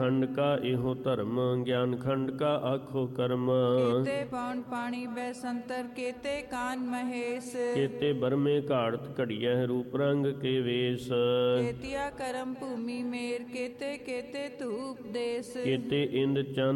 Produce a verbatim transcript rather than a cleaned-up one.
खंड का एहो धर्म ज्ञान खंड का आखो कर्म। केते पौन पानी बैसंतर केते कान महेश। केते बरमे घाड़त घड़िया रूप रंग के वेश। केतिया करम भूमि मेर केते केते धूप देश। केते इंद चंद